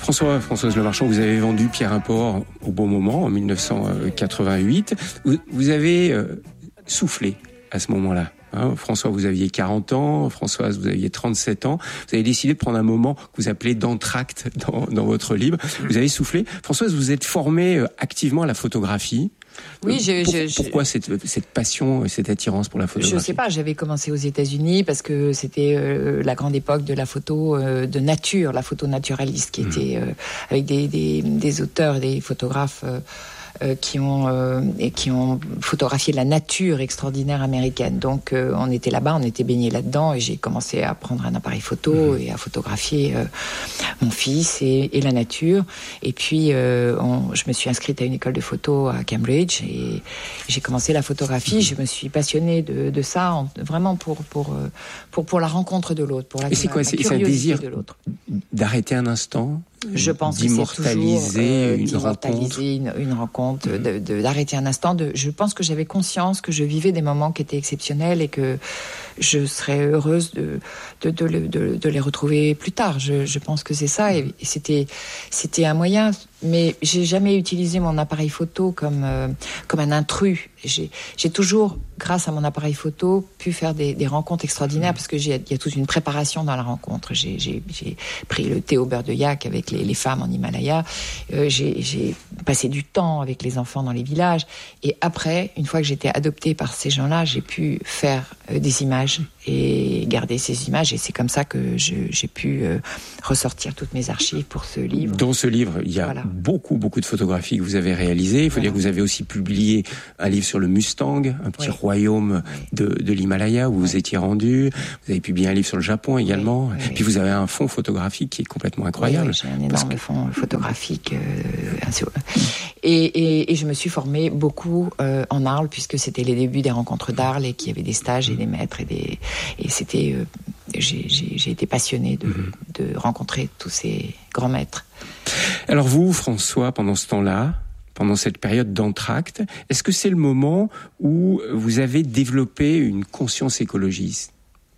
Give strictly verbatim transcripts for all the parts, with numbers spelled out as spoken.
François, Françoise Lemarchand, vous avez vendu Pierre Import au bon moment, en mille neuf cent quatre-vingt-huit. Vous, vous avez euh, soufflé à ce moment-là. Hein, François, vous aviez quarante ans, Françoise, vous aviez trente-sept ans. Vous avez décidé de prendre un moment que vous appelez d'entracte dans, dans votre livre. Vous avez soufflé. Françoise, vous êtes formée activement à la photographie. Oui, je, Pour, je, pourquoi je, cette, cette passion, cette attirance pour la photographie? Je sais pas, j'avais commencé aux États-Unis parce que c'était euh, la grande époque de la photo euh, de nature, la photo naturaliste, qui mmh. était euh, avec des, des, des auteurs, des photographes euh, Euh, qui ont euh, et qui ont photographié la nature extraordinaire américaine. Donc euh, on était là-bas, on était baigné là-dedans, et j'ai commencé à prendre un appareil photo mmh. et à photographier euh, mon fils et, et la nature. Et puis euh, on, je me suis inscrite à une école de photo à Cambridge et j'ai commencé la photographie. Mmh. Je me suis passionnée de, de ça, en, vraiment pour pour pour pour la rencontre de l'autre, pour la, et c'est quoi, la c'est, curiosité c'est un désir de l'autre. D'arrêter un instant? Je pense d'immortaliser que c'est toujours, euh, une d'immortaliser rencontre, une, une rencontre, de, de, d'arrêter un instant. De, je pense que j'avais conscience que je vivais des moments qui étaient exceptionnels et que je serais heureuse de, de, de, de, de les retrouver plus tard. Je, je pense que c'est ça. Et, et c'était, c'était un moyen. Mais j'ai jamais utilisé mon appareil photo comme euh, comme un intrus. J'ai, j'ai toujours, grâce à mon appareil photo, pu faire des, des rencontres extraordinaires parce que j'ai, il y a toute une préparation dans la rencontre. J'ai, j'ai, j'ai pris le thé au beurre de yak avec les, les femmes en Himalaya. Euh, j'ai, j'ai passé du temps avec les enfants dans les villages. Et après, une fois que j'étais adoptée par ces gens-là, j'ai pu faire euh, des images et garder ces images. Et c'est comme ça que je, j'ai pu euh, ressortir toutes mes archives pour ce livre. Dans ce livre, il y a voilà. beaucoup, beaucoup de photographies que vous avez réalisées. Il faut voilà. dire que vous avez aussi publié un livre sur le Mustang, un petit oui. royaume oui. de, de l'Himalaya où oui. vous étiez rendu. Vous avez publié un livre sur le Japon également. Oui. Oui. Puis vous avez un fonds photographique qui est complètement incroyable. Oui, oui, j'ai un énorme que... fonds photographique. Euh, et, et, et je me suis formée beaucoup euh, en Arles, puisque c'était les débuts des rencontres d'Arles et qu'il y avait des stages et des maîtres. Et, des, et c'était... Euh, j'ai, j'ai, j'ai été passionnée de, mm-hmm. de rencontrer tous ces grands maîtres. Alors vous, François, pendant ce temps-là, pendant cette période d'entracte, est-ce que c'est le moment où vous avez développé une conscience écologiste ?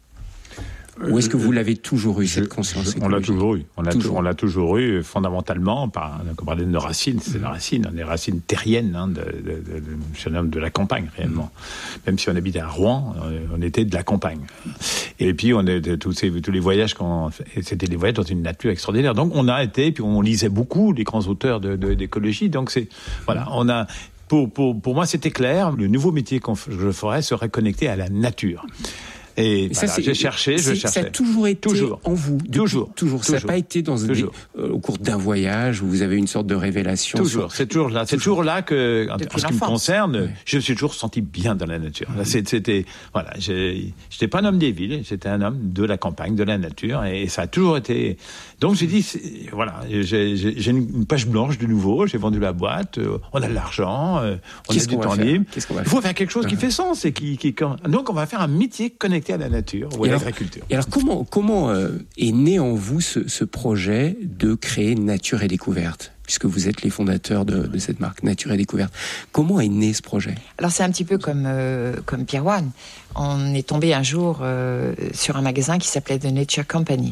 Ou est-ce que vous l'avez toujours eu, je, cette conscience je, On l'a toujours eu. On l'a toujours. on l'a toujours eu, fondamentalement, par, on parlait de nos racines, c'est mmh. la racine, les racines terriennes, hein, de, de, de, de, je suis un homme de la campagne, réellement. Mmh. Même si on habitait à Rouen, on était de la campagne. Et puis, on est, tous, ces, tous les voyages, qu'on, c'était des voyages dans une nature extraordinaire. Donc, on a été, puis on lisait beaucoup les grands auteurs de, de, d'écologie. Donc, c'est, voilà, on a, pour, pour, pour moi, c'était clair, le nouveau métier que je ferais serait connecté à la nature. Et voilà, ça, j'ai cherché, je cherchais. Ça a toujours été toujours. en vous. Depuis, toujours. Toujours. Ça n'a pas été dans des, euh, au cours d'un voyage où vous avez une sorte de révélation. Toujours. Sur... C'est toujours là. C'est toujours, toujours là que, en, en ce qui me concerne, oui. je me suis toujours senti bien dans la nature. Là, c'était, voilà, j'ai, j'étais pas un homme des villes, j'étais un homme de la campagne, de la nature, et ça a toujours été. Donc j'ai dit, voilà, j'ai, j'ai, j'ai une page blanche de nouveau. J'ai vendu la boîte. Euh, on a de l'argent. Euh, on Qu'est-ce a du temps libre. Il faut faire quelque chose uh-huh. qui fait sens et qui, qui, donc on va faire un métier connecté à la nature ou à l'agriculture. Et alors comment comment euh, est né en vous ce, ce projet de créer Nature et Découverte, puisque vous êtes les fondateurs de, de cette marque Nature et Découverte? Comment est né ce projet? Alors c'est un petit peu comme euh, comme Pierre One. On est tombé un jour euh, sur un magasin qui s'appelait The Nature Company.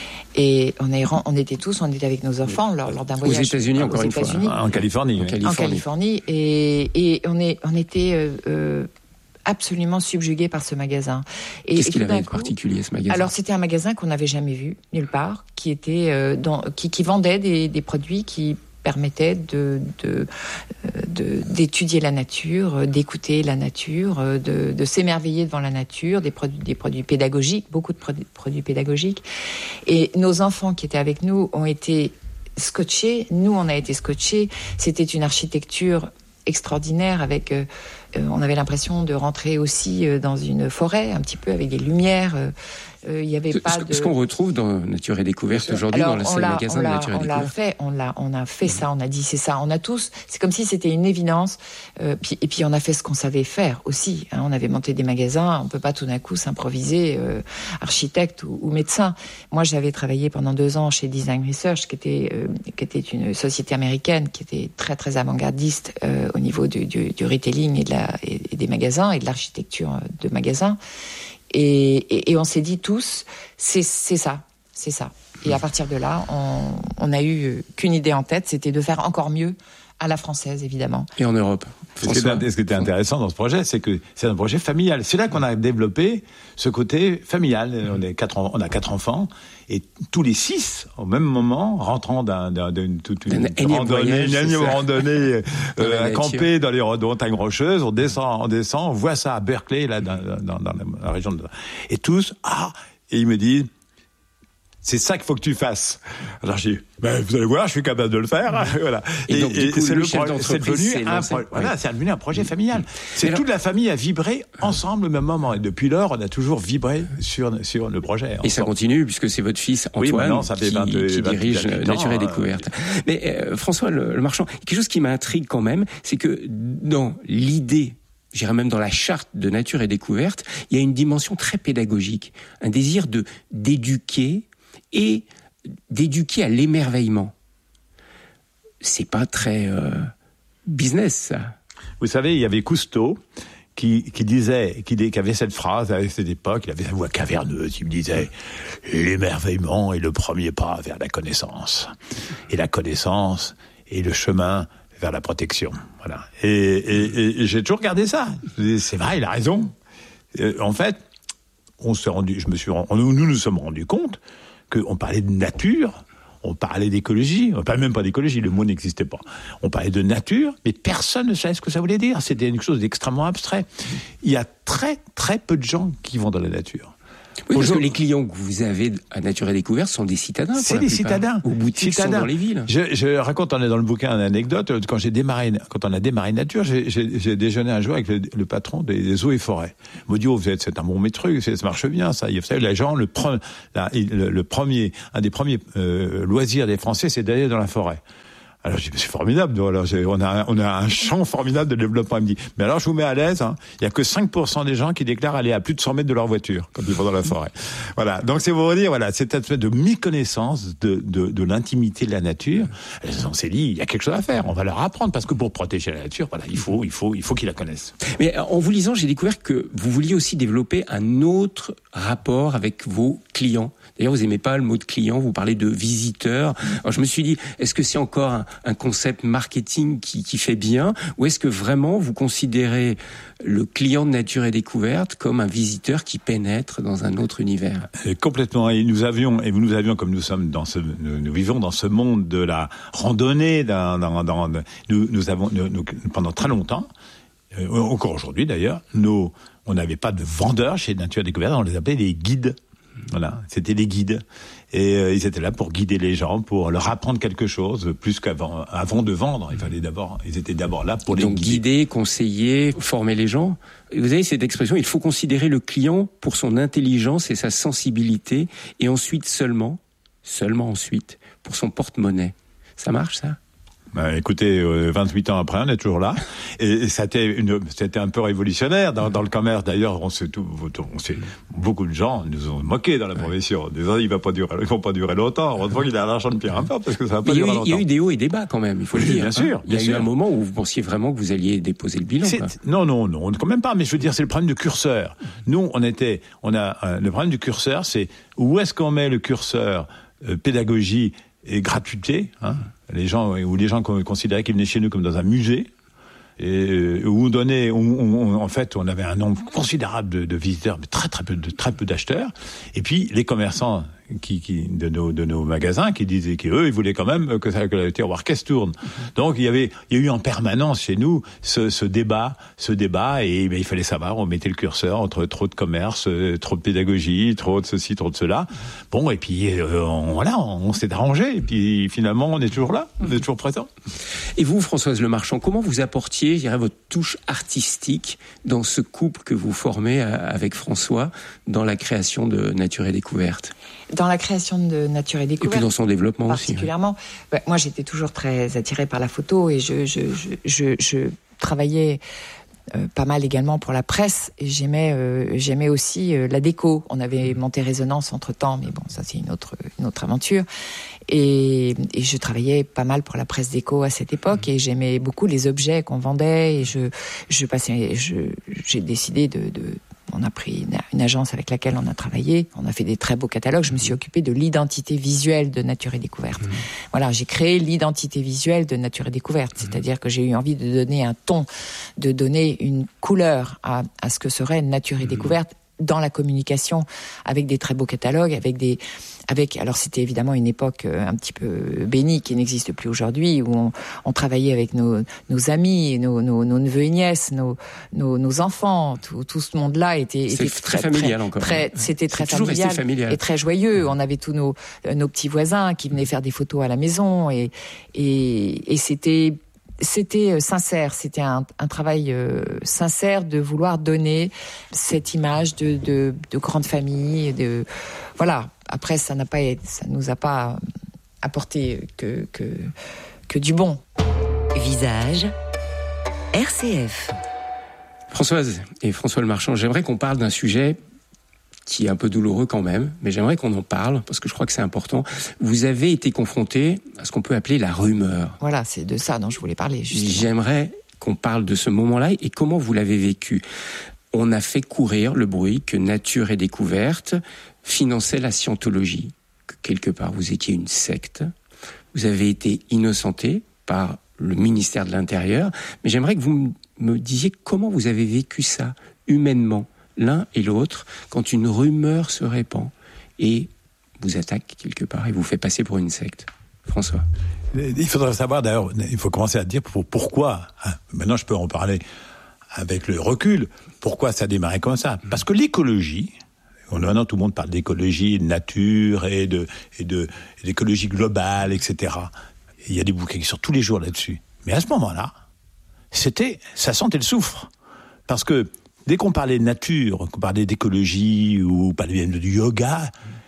Et on, est, on était tous, on était avec nos enfants lors, lors d'un voyage aux États-Unis, encore une fois, en Californie, en Californie, en Californie, et, et on est, on était euh, euh, absolument subjugués par ce magasin. Et, Qu'est-ce et qu'il avait de coup, particulier, ce magasin? Alors c'était un magasin qu'on n'avait jamais vu nulle part, qui était euh, dans, qui, qui vendait des, des produits qui permettait de, de, de, d'étudier la nature, d'écouter la nature, de, de s'émerveiller devant la nature, des produits, des produits pédagogiques, beaucoup de produits, produits pédagogiques. Et nos enfants qui étaient avec nous ont été scotchés, nous on a été scotchés. C'était une architecture extraordinaire avec... Euh, on avait l'impression de rentrer aussi dans une forêt, un petit peu avec des lumières... Euh, il euh, y avait ce, pas de... ce qu'on retrouve dans Nature et Découverte aujourd'hui, Alors, dans le magasin de Nature et on Découverte. L'a fait, on l'a, on a fait mmh. ça, on a dit c'est ça, on a tous, c'est comme si c'était une évidence. Euh, puis, et puis on a fait ce qu'on savait faire aussi. Hein, on avait monté des magasins, on peut pas tout d'un coup s'improviser euh, architecte ou, ou médecin. Moi, j'avais travaillé pendant deux ans chez Design Research, qui était euh, qui était une société américaine qui était très très avant-gardiste euh, au niveau du, du, du retailing et, de la, et, et des magasins et de l'architecture de magasins. Et, et, et on s'est dit tous, c'est, c'est ça. c'est ça. Et à partir de là, on, on a eu qu'une idée en tête, c'était de faire encore mieux à la française, évidemment. Et en Europe. Ce qui, est, ce qui était intéressant dans ce projet, c'est que c'est un projet familial. C'est là qu'on a développé ce côté familial. On, est quatre, on a quatre enfants, et tous les six, au même moment, rentrant d'un, d'un, d'une toute une, une randonnée, une énième randonnée euh, à camper dans les montagnes rocheuses, on descend, on descend, on voit ça à Berkeley, là, dans, dans, dans la région de... Et tous, ah, et ils me disent, c'est ça qu'il faut que tu fasses. Alors j'ai dit, ben, vous allez voir, je suis capable de le faire. Voilà. Et, et donc, du coup, c'est le, le chef d'entreprise, c'est devenu un, pro... ouais. voilà, c'est devenu un projet familial. C'est alors... toute la famille a vibré ensemble au même moment. Et depuis lors, on a toujours vibré sur, sur le projet. Et ensemble. Ça continue, puisque c'est votre fils Antoine oui, non, ça fait qui, vingt, qui vingt, dirige vingt, Nature et Découverte. Euh... Mais euh, François le, le Marchand, quelque chose qui m'intrigue quand même, c'est que dans l'idée, j'irais même dans la charte de Nature et Découverte, il y a une dimension très pédagogique, un désir de d'éduquer et d'éduquer à l'émerveillement. C'est pas très euh, business, ça. Vous savez, il y avait Cousteau qui, qui disait, qui, qui avait cette phrase à cette époque, il avait une voix caverneuse, il me disait « L'émerveillement est le premier pas vers la connaissance. Et la connaissance est le chemin vers la protection. » Voilà. Et, et, et, et j'ai toujours regardé ça. C'est vrai, il a raison. Euh, en fait, on s'est rendu, je me suis rendu, nous nous sommes rendus compte qu'on parlait de nature, on parlait d'écologie, on parlait même pas d'écologie, le mot n'existait pas. On parlait de nature, mais personne ne savait ce que ça voulait dire. C'était une chose d'extrêmement abstrait. Il y a très, très peu de gens qui vont dans la nature. Oui, parce que les clients que vous avez à Nature et Découverte sont des citadins. C'est des plupart. citadins. Aux boutiques citadins. Sont dans les villes. Je, je raconte, on est dans le bouquin, une anecdote. Quand j'ai démarré, quand on a démarré Nature, j'ai, j'ai, j'ai déjeuné un jour avec le, le patron des, des eaux et forêts. Il m'a dit, oh, vous êtes, c'est un bon métru, ça marche bien, ça. Vous savez, les gens, le, pre, la, le, le premier, un des premiers euh, loisirs des Français, c'est d'aller dans la forêt. Alors j'ai dit, c'est formidable, alors, on, a, on a un champ formidable de développement. Il me dit, mais alors je vous mets à l'aise, hein, il y a que cinq pour cent des gens qui déclarent aller à plus de cent mètres de leur voiture quand ils vont dans la forêt. Voilà, donc c'est pour vous dire, voilà, cette espèce de méconnaissance de, de, de l'intimité de la nature. On s'est dit, il y a quelque chose à faire, on va leur apprendre, parce que pour protéger la nature, voilà, il faut, il faut, il faut qu'ils la connaissent. Mais en vous lisant, j'ai découvert que vous vouliez aussi développer un autre rapport avec vos clients. D'ailleurs, vous aimez pas le mot de client, vous parlez de visiteur. Alors je me suis dit, est-ce que c'est encore un, un concept marketing qui, qui fait bien, ou est-ce que vraiment vous considérez le client de Nature et Découverte comme un visiteur qui pénètre dans un autre univers? Et complètement. Et nous avions, et nous avions, comme nous sommes dans ce, nous, nous vivons dans ce monde de la randonnée, dans, dans, dans, nous, nous avons, nous, nous, pendant très longtemps, euh, encore aujourd'hui d'ailleurs, nous, on n'avait pas de vendeurs chez Nature et Découverte, on les appelait des guides. Voilà, c'était des guides. Et euh, ils étaient là pour guider les gens, pour leur apprendre quelque chose, plus qu'avant avant de vendre. Il fallait d'abord, ils étaient d'abord là pour les donc guider. guider, conseiller, former les gens. Vous avez cette expression, il faut considérer le client pour son intelligence et sa sensibilité, et ensuite seulement, seulement ensuite, pour son porte-monnaie. Ça marche, ça? Bah, écoutez, euh, vingt-huit ans après, on est toujours là, et, et c'était une, c'était un peu révolutionnaire dans, dans le commerce. D'ailleurs, on s'est tout, on s'est, beaucoup de gens nous ont moqué dans la profession, disant il va pas durer, ils vont pas durer longtemps. Heureusement qu'il a l'argent de Pierre Import, parce que ça va pas durer longtemps. Il y a eu des hauts et des bas quand même, il faut le dire. Bien sûr. Hein. Il y a bien eu sûr. un moment où vous pensiez vraiment que vous alliez déposer le bilan. Quoi. Non, non, non, quand même pas. Mais je veux dire, c'est le problème du curseur. Nous, on était, on a euh, le problème du curseur, c'est où est-ce qu'on met le curseur euh, pédagogie et gratuité, hein, les gens ou les gens considéraient qu'ils venaient chez nous comme dans un musée, et où on donnait, où on, en fait, on avait un nombre considérable de, de visiteurs, mais très très peu de très peu d'acheteurs, et puis les commerçants qui, qui de nos de nos magasins qui disaient qu'eux ils voulaient quand même que ça que le tiroir caisse tourne. Donc il y avait il y a eu en permanence chez nous ce, ce débat ce débat et ben, il fallait savoir, on mettait le curseur entre trop de commerce, trop de pédagogie, trop de ceci, trop de cela. Bon, et puis euh, on, voilà, on, on s'est arrangé, et puis finalement on est toujours là, on est toujours présent. Et vous, Françoise Le Marchand, comment vous apportiez, je dirais, votre touche artistique dans ce couple que vous formez avec François dans la création de Nature et Découverte? Dans la création de Nature et Découverte, et puis dans son développement particulièrement, aussi, ouais. Bah, moi j'étais toujours très attirée par la photo, et je, je, je, je, je travaillais euh, pas mal également pour la presse, et j'aimais, euh, j'aimais aussi euh, la déco. On avait monté Résonance entre-temps, mais bon, ça c'est une autre, une autre aventure. Et, et je travaillais pas mal pour la presse déco à cette époque, et j'aimais beaucoup les objets qu'on vendait, et je, je passais, je, j'ai décidé de, de on a pris une, une agence avec laquelle on a travaillé. On a fait des très beaux catalogues. Je me suis occupée de l'identité visuelle de Nature et Découverte. Mmh. Voilà, j'ai créé l'identité visuelle de Nature et Découverte. Mmh. C'est-à-dire que j'ai eu envie de donner un ton, de donner une couleur à, à ce que serait Nature et mmh. Découverte dans la communication, avec des très beaux catalogues, avec des, avec, alors c'était évidemment une époque un petit peu bénie qui n'existe plus aujourd'hui, où on, on travaillait avec nos, nos amis, nos, nos, nos neveux et nièces, nos, nos, nos enfants, tout, tout ce monde-là était, était très, très familial très, encore. Très, c'était très familial, familial et très joyeux. On avait tous nos, nos petits voisins qui venaient faire des photos à la maison et, et, et c'était, C'était sincère, c'était un, un travail euh, sincère de vouloir donner cette image de, de, de grande famille. De, voilà. Après, ça n'a pas, ça nous a pas apporté que, que, que du bon. Visage, R C F. Françoise et François Le Marchand, j'aimerais qu'on parle d'un sujet qui est un peu douloureux quand même, mais j'aimerais qu'on en parle, parce que je crois que c'est important. Vous avez été confronté à ce qu'on peut appeler la rumeur. Voilà, c'est de ça dont je voulais parler, justement. J'aimerais qu'on parle de ce moment-là et comment vous l'avez vécu. On a fait courir le bruit que Nature et Découverte finançait la scientologie, que quelque part vous étiez une secte. Vous avez été innocenté par le ministère de l'Intérieur, mais j'aimerais que vous me disiez comment vous avez vécu ça, humainement, l'un et l'autre, quand une rumeur se répand et vous attaque quelque part et vous fait passer pour une secte. François. Il faudrait savoir, d'ailleurs, il faut commencer à dire pour, pourquoi. Hein, maintenant, je peux en parler avec le recul. Pourquoi ça a démarré comme ça ? Parce que l'écologie, maintenant tout le monde parle d'écologie, de nature et, de, et, de, et d'écologie globale, et cetera. Et il y a des bouquins qui sortent tous les jours là-dessus. Mais à ce moment-là, c'était, ça sentait le soufre. Parce que dès qu'on parlait de nature, qu'on parlait d'écologie ou on parlait du yoga,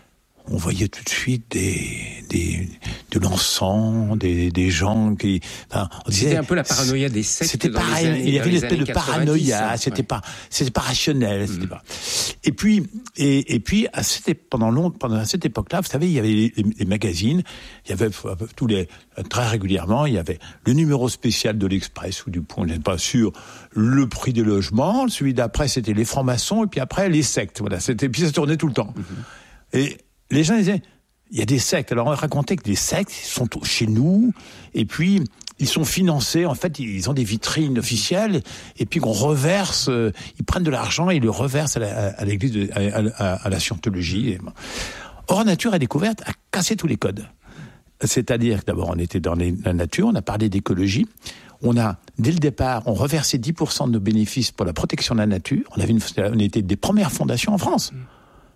on voyait tout de suite des, des, de l'encens, des, des gens qui... Enfin, on disait, c'était un peu la paranoïa des sectes. C'était dans pareil, les années, il y avait une espèce de paranoïa, ouais. c'était pas, c'était pas rationnel, c'était mmh. pas. Et puis, et, et puis, à cette, pendant long, pendant cette époque-là, vous savez, il y avait les, les, les magazines, il y avait tous les, très régulièrement, il y avait le numéro spécial de l'Express ou du Point, je ne sais pas sûr, le prix des logements, celui d'après c'était les francs-maçons, et puis après les sectes, voilà, c'était, puis ça tournait tout le temps. Mmh. Et, les gens disaient, il y a des sectes. Alors on racontait que les sectes sont chez nous, et puis ils sont financés. En fait, ils ont des vitrines officielles, et puis qu'on reverse. Euh, ils prennent de l'argent et ils le reversent à, la, à l'église, de, à, à, à la scientologie. Et, bon. Or, Nature et Découverte a cassé tous les codes. C'est-à-dire que d'abord, on était dans les, la nature, on a parlé d'écologie. On a, dès le départ, on reversait dix pour cent de nos bénéfices pour la protection de la nature. On avait une, on était des premières fondations en France. Mmh.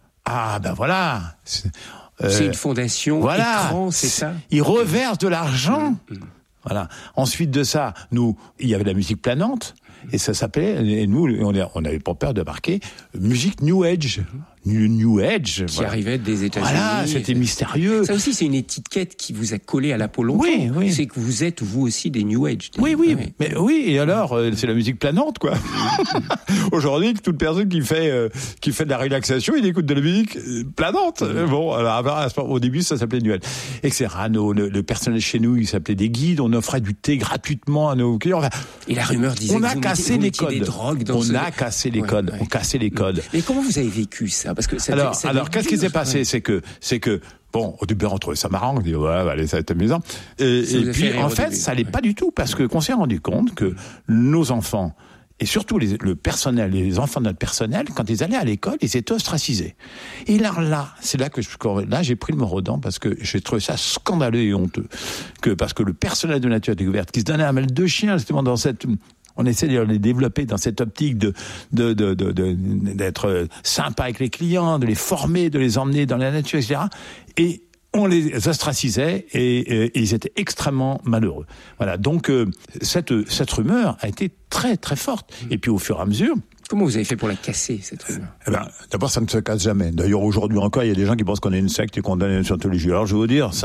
Ah ben voilà, c'est, euh, c'est une fondation voilà, écran, c'est ça. Ils reversent de l'argent. Mmh, mmh. Voilà. Ensuite de ça, nous, il y avait la musique planante et ça s'appelait. Et nous, on n'avait pas peur de marquer musique New Age. New, New Age, qui voilà. arrivait des États-Unis. Voilà, c'était mystérieux. Ça aussi, c'est une étiquette qui vous a collé à la peau longtemps. Oui, oui. C'est que vous êtes vous aussi des New Age. Oui, oui, ouais. mais oui. Et alors, euh, c'est la musique planante, quoi. Aujourd'hui, toute personne qui fait euh, qui fait de la relaxation, il écoute de la musique euh, planante. Mmh. Bon, alors au début, ça s'appelait New Age, et cetera. Nos, le, le personnel chez nous, il s'appelait des guides. On offrait du thé gratuitement à nos clients. Enfin, et la rumeur disait on que a vous cassé mettez, les vous codes. Des drogues dans on ce... a cassé les ouais, codes. Ouais. On cassait les codes. Mais comment vous avez vécu ça ? Parce que ça alors, ça alors qu'est-ce qui s'est passé ? Ouais. C'est que, c'est que, bon, au début, on trouvait ça marrant, on dit, ouais, allez, ça va être amusant. Et, et puis, en fait, ça l'est ouais. pas du tout, parce que, qu'on s'est rendu compte que nos enfants, et surtout les, le personnel, les enfants de notre personnel, quand ils allaient à l'école, ils étaient ostracisés. Et là, là, c'est là que je, là, j'ai pris le mot aux dents, parce que j'ai trouvé ça scandaleux et honteux. Que, parce que le personnel de Nature et Découverte, qui se donnait un mal de chien, justement, dans cette, on essaie de les développer dans cette optique de, de, de, de, de, d'être sympa avec les clients, de les former, de les emmener dans la nature, et cetera. Et on les ostracisait et, et, et ils étaient extrêmement malheureux. Voilà. Donc, euh, cette, cette rumeur a été très, très forte. Et puis, au fur et à mesure, comment vous avez fait pour la casser, cette rumeur ? Eh ben, d'abord, ça ne se casse jamais. D'ailleurs, aujourd'hui encore, il y a des gens qui pensent qu'on est une secte et qu'on donne une scientologie. Alors, je vais vous dire, ça,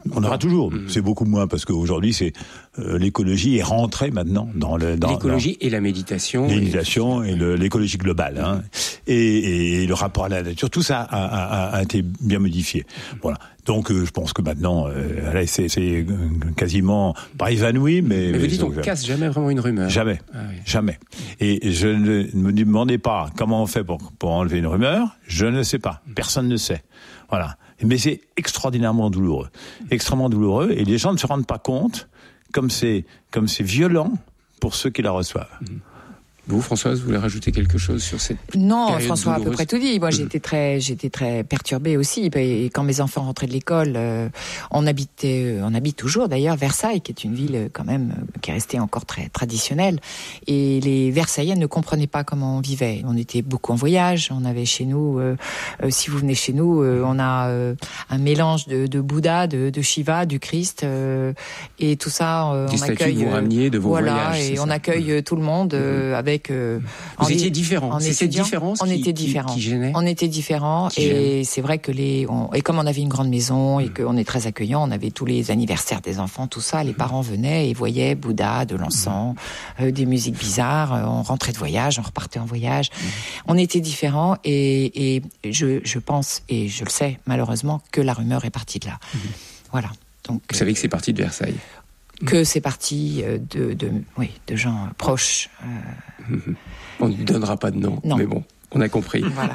On aura toujours. Mmh. C'est beaucoup moins parce qu'aujourd'hui, c'est euh, l'écologie est rentrée maintenant dans le dans l'écologie dans, et la méditation, méditation et, et le, l'écologie globale, hein, et, et le rapport à la nature. Tout ça a, a, a été bien modifié. Voilà. Donc, euh, je pense que maintenant, euh, là, c'est, c'est quasiment pas évanoui, mais. Mais vous dites, donc, on casse jamais vraiment une rumeur. Jamais, ah, oui. jamais. Et je ne me demandez pas comment on fait pour pour enlever une rumeur. Je ne sais pas. Personne ne sait. Voilà. Mais c'est extraordinairement douloureux, extrêmement douloureux, et les gens ne se rendent pas compte comme c'est comme c'est violent pour ceux qui la reçoivent. Mmh. Vous, Françoise, vous voulez rajouter quelque chose sur cette Non, période François douloureuse? a à peu près tout dit. Moi, j'étais très, j'étais très perturbée aussi. Et quand mes enfants rentraient de l'école, euh, on habitait, on habite toujours d'ailleurs Versailles, qui est une ville quand même qui est restée encore très traditionnelle. Et les Versaillais ne comprenaient pas comment on vivait. On était beaucoup en voyage. On avait chez nous, euh, euh, si vous venez chez nous, euh, on a euh, un mélange de, de Bouddha, de, de Shiva, du Christ, euh, et tout ça. Euh, Des on accueille. Des statues que vous rameniez de vos voilà, voyages. Et on accueille mmh. tout le monde euh, avec. Euh, vous étiez différents. C'est cette différence on qui, était différents. Qui, qui gênait. On était différents qui et gêne. C'est vrai que les on, et comme on avait une grande maison et mmh. qu'on est très accueillant, on avait tous les anniversaires des enfants, tout ça. Les mmh. parents venaient et voyaient Bouddha, de l'encens, mmh. euh, des musiques bizarres. Euh, on rentrait de voyage, on repartait en voyage. Mmh. On était différents et, et je, je pense et je le sais malheureusement que la rumeur est partie de là. Mmh. Voilà. Donc vous savez que c'est parti de Versailles. Que c'est parti de, de, oui, de gens proches. Euh... On ne lui donnera pas de nom, non. mais bon, on a compris. Voilà.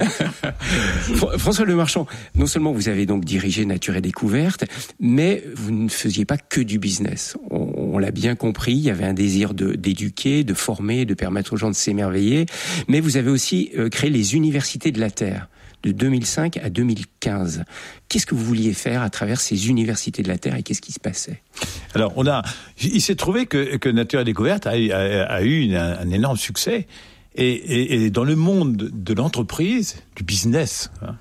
François Lemarchand, non seulement vous avez donc dirigé Nature et Découverte, mais vous ne faisiez pas que du business. On, on l'a bien compris, il y avait un désir de, d'éduquer, de former, de permettre aux gens de s'émerveiller, mais vous avez aussi euh, créé les Universités de la Terre. De deux mille cinq à deux mille quinze. Qu'est-ce que vous vouliez faire à travers ces universités de la Terre et qu'est-ce qui se passait? Alors, on a, il s'est trouvé que, que Nature et Découverte a, a, a eu une, un énorme succès. Et, et, et dans le monde de l'entreprise, du business, hein,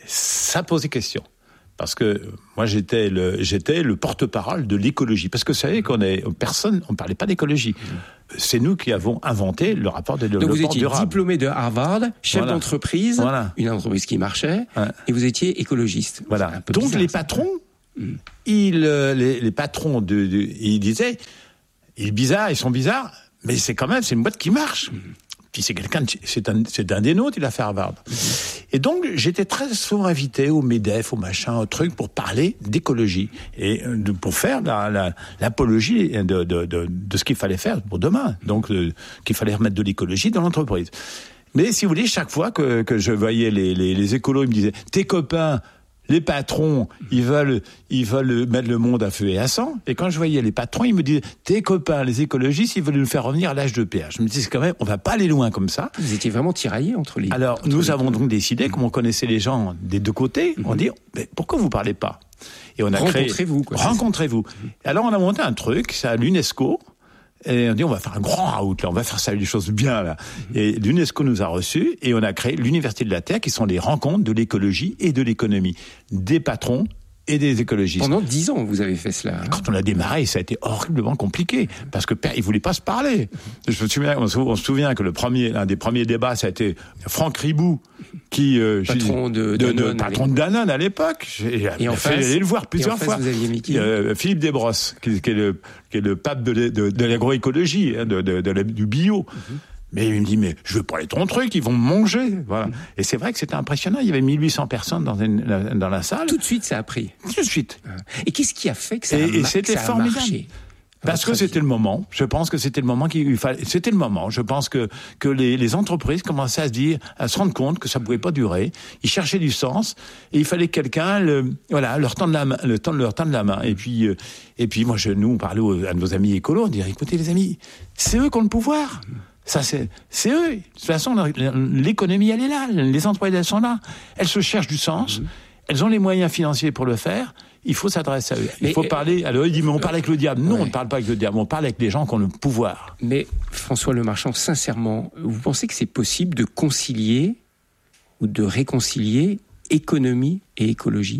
ça posait question. Parce que moi, j'étais le, j'étais le porte-parole de l'écologie. Parce que vous savez qu'on est, personne, on parlait pas d'écologie. C'est nous qui avons inventé le rapport de développement durable. Donc vous étiez durable. diplômé de Harvard, chef voilà. d'entreprise, voilà. une entreprise qui marchait, ouais. et vous étiez écologiste. Voilà. Un peu Donc bizarre, les ça. patrons, mmh. ils, les, les patrons de, de, ils disaient, ils sont bizarres, ils sont bizarres, mais c'est quand même, c'est une boîte qui marche. Mmh. Puis c'est quelqu'un, de, c'est un, c'est un des nôtres, il a fait Harvard. Mmh. Et donc j'étais très souvent invité au MEDEF, au machin, au truc pour parler d'écologie et de, pour faire la, la, l'apologie de, de, de, de ce qu'il fallait faire pour demain. Donc euh, qu'il fallait remettre de l'écologie dans l'entreprise. Mais si vous voulez, chaque fois que, que je voyais les, les, les écolos, ils me disaient tes copains. Les patrons, ils veulent, ils veulent mettre le monde à feu et à sang. Et quand je voyais les patrons, ils me disaient, tes copains, les écologistes, ils veulent nous faire revenir à l'âge de pierre. Je me disais, c'est quand même, on va pas aller loin comme ça. Vous étiez vraiment tiraillés entre les. Alors, entre nous les avons deux. donc décidé, comme on connaissait les gens des deux côtés, mm-hmm. on dit, mais pourquoi vous parlez pas? Et on a rencontrez-vous, créé. Quoi, rencontrez-vous. Mm-hmm. Alors, on a monté un truc, c'est à l'UNESCO. Et on dit, on va faire un grand route, là, on va faire ça, des choses bien, là. Mmh. Et l'UNESCO nous a reçus, et on a créé l'Université de la Terre, qui sont les rencontres de l'écologie et de l'économie. Des patrons et des écologistes. Pendant dix ans, vous avez fait cela. Hein. Quand on a démarré, ça a été horriblement compliqué, parce que ils voulaient pas se parler. Je me souviens, on se, on se souvient que le premier, l'un des premiers débats, ça a été Franck Ribou, qui, euh, patron de, de, Danone, de patron de Danone à l'époque. J'ai et en fait face, aller le voir plusieurs face, fois. Vous aviez mis qui euh, Philippe Desbrosses, qui, qui est le, qui est le pape de, de, de l'agroécologie, hein, de, de, de, de, du bio. Mm-hmm. Mais il me dit, mais je veux pas aller ton truc, ils vont me manger. Voilà. Mmh. Et c'est vrai que c'était impressionnant. Il y avait mille huit cents personnes dans, une, dans la salle. Tout de suite, ça a pris. Tout de suite. Et qu'est-ce qui a fait que ça, et, a, et c'était que ça a formidable. marché? Parce que c'était le moment. Je pense que c'était le moment qu'il fallait. C'était le moment. Je pense que que les, les entreprises commençaient à se dire, à se rendre compte que ça pouvait pas durer. Ils cherchaient du sens et il fallait que quelqu'un, le, voilà, leur tendre la main, le temps de leur tendre la main. Et puis, euh, et puis, moi, je, nous, on parlait aux, à nos amis écolos, on disait, écoutez, les amis, c'est eux qui ont le pouvoir. Ça, c'est, c'est eux. De toute façon, l'économie, elle est là. Les entreprises, elles sont là. Elles se cherchent du sens. Mmh. Elles ont les moyens financiers pour le faire. Il faut s'adresser à eux. Il mais, faut parler. Alors, il dit, mais on parle avec le diable. Non, ouais. on ne parle pas avec le diable. On parle avec des gens qui ont le pouvoir. Mais, François Lemarchand, sincèrement, vous pensez que c'est possible de concilier ou de réconcilier économie et écologie?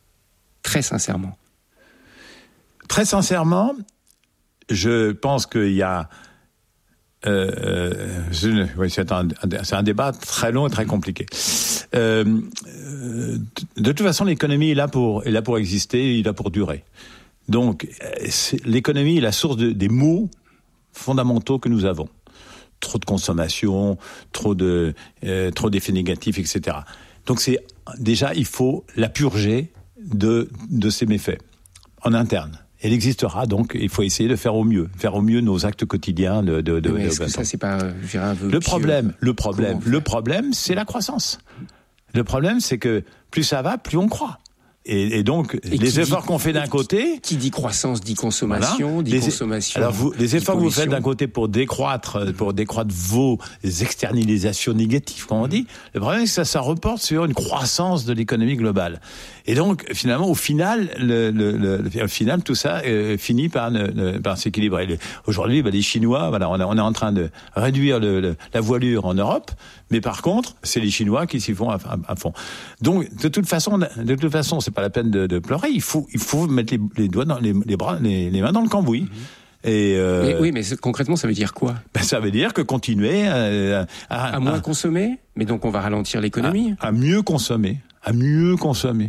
Très sincèrement. Très sincèrement, je pense qu'il y a, Euh, euh, oui, c'est un, c'est un débat très long et très compliqué. Euh, de toute façon, l'économie est là pour, est là pour exister, il est là pour durer. Donc, l'économie est la source de, des maux fondamentaux que nous avons. Trop de consommation, trop de euh, trop d'effets négatifs, et cetera. Donc, c'est déjà, il faut la purger de de ces méfaits en interne. Elle existera, donc il faut essayer de faire au mieux, faire au mieux nos actes quotidiens. De, de, de, est-ce de que ça, c'est pas je dirais, un vœu le pieux. problème, le problème, le problème, c'est la croissance. Le problème, c'est que plus ça va, plus on croit. Et, et donc, et les efforts dit, qu'on fait d'un côté... Qui dit croissance, dit consommation, voilà. dit les, consommation... Alors, vous, les efforts que vous faites d'un côté pour décroître, pour décroître vos externalisations négatives, comme on dit, le problème, c'est que ça, ça reporte sur une croissance de l'économie globale. Et donc, finalement, au final, le, le, le, le au final tout ça euh, finit par, ne, par s'équilibrer. Le, aujourd'hui, bah, les Chinois, voilà, on, a, on est en train de réduire le, le, la voilure en Europe, mais par contre, c'est les Chinois qui s'y font à, à, à fond. Donc, de toute façon, de toute façon, c'est pas la peine de, de pleurer. Il faut, il faut mettre les, les doigts dans les, les bras, les, les mains dans le cambouis. Mmh. Et euh, mais, oui, mais concrètement, ça veut dire quoi? Ben, ça veut dire que continuer à, à, à moins à, consommer, mais donc on va ralentir l'économie. À, à mieux consommer, à mieux consommer.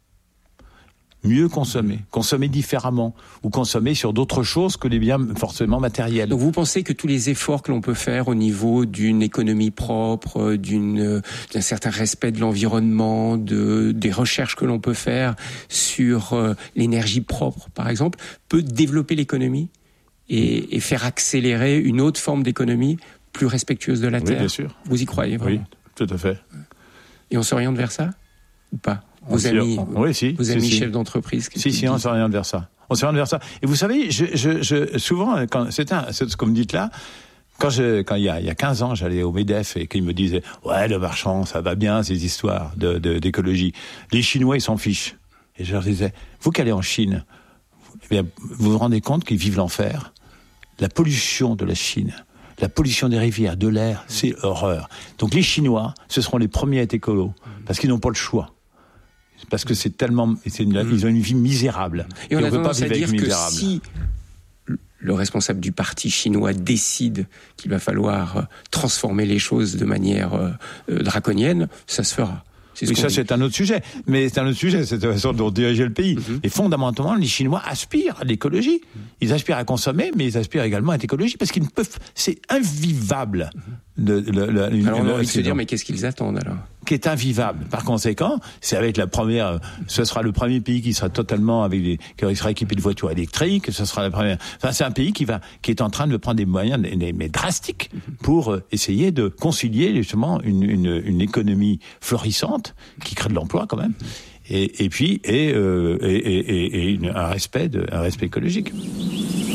Mieux consommer, consommer différemment, ou consommer sur d'autres choses que les biens forcément matériels. Donc vous pensez que tous les efforts que l'on peut faire au niveau d'une économie propre, d'une, d'un certain respect de l'environnement, de, des recherches que l'on peut faire sur euh, l'énergie propre, par exemple, peut développer l'économie et, et faire accélérer une autre forme d'économie plus respectueuse de la Terre? Oui, bien sûr. Vous y croyez vraiment? Oui, tout à fait. Et on s'oriente vers ça ou pas? Vos amis, oui, si, vos si, amis si. chefs d'entreprise. Si, si, on s'oriente vers ça. On s'oriente vers ça. Et vous savez, je, je, je, souvent, quand, c'est un, c'est ce que vous me dites là, quand je, quand il y a, il y a quinze ans, j'allais au MEDEF et qu'ils me disaient, ouais, le marchand, ça va bien, ces histoires de, de, d'écologie. Les Chinois, ils s'en fichent. Et je leur disais, vous qui allez en Chine, eh bien, vous vous rendez compte qu'ils vivent l'enfer? La pollution de la Chine, la pollution des rivières, de l'air, c'est horreur. Donc les Chinois, ce seront les premiers à être écolos, parce qu'ils n'ont pas le choix. Parce que c'est tellement, c'est une, mmh. ils ont une vie misérable. Et on, et on a tendance à dire que si le responsable du parti chinois décide qu'il va falloir transformer les choses de manière euh, draconienne, ça se fera. C'est oui, ça, dit. C'est un autre sujet. Mais c'est un autre sujet, c'est la façon dont diriger le pays. Mm-hmm. Et fondamentalement, les Chinois aspirent à l'écologie. Ils aspirent à consommer, mais ils aspirent également à l'écologie parce qu'ils ne peuvent. C'est invivable. De, de, de, de, alors on a envie de se dire, mais qu'est-ce qu'ils attendent alors? Qui est invivable. Par conséquent, c'est avec la première. Ce sera le premier pays qui sera totalement avec des, qui sera équipé de voitures électriques. Ce sera la première. Enfin, c'est un pays qui va, qui est en train de prendre des moyens, mais drastiques, pour essayer de concilier justement une, une, une économie florissante qui crée de l'emploi quand même. Et, et puis et, euh, et, et, et une, un respect de, un respect écologique.